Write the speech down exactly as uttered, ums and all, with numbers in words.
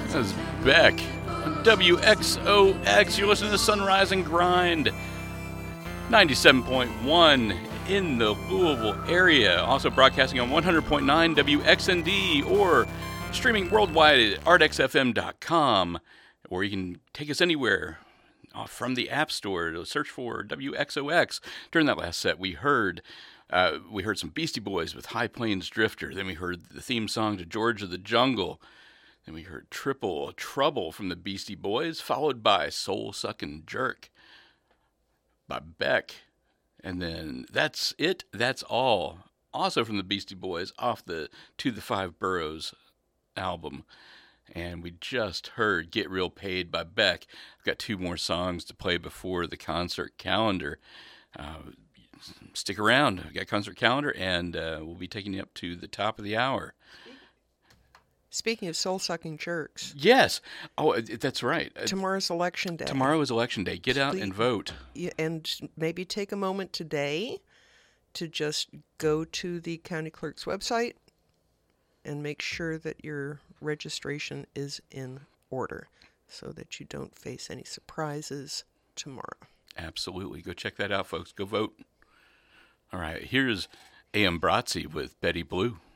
That's Beck on W X O X. You're listening to Sunrise and Grind, ninety-seven point one in the Louisville area. Also broadcasting on one hundred point nine W X N D or streaming worldwide at art x f m dot com. Or you can take us anywhere from the App Store to search for W X O X. During that last set, we heard uh, we heard some Beastie Boys with High Plains Drifter. Then we heard the theme song to George of the Jungle. Then we heard Triple Trouble from the Beastie Boys, followed by Soul Suckin' Jerk by Beck. And then That's It, That's All, also from the Beastie Boys, off the To the Five Boroughs album. And we just heard Get Real Paid by Beck. I've got two more songs to play before the concert calendar. Uh, stick around. I've got concert calendar, and uh, we'll be taking you up to the top of the hour. Speaking of soul-sucking jerks. Yes. Oh, that's right. Tomorrow's election day. Tomorrow is election day. Get out Please, and vote. And maybe take a moment today to just go to the county clerk's website and make sure that your registration is in order so that you don't face any surprises tomorrow. Absolutely. Go check that out, folks. Go vote. All right. Here's A M Brazzi with Betty Blue.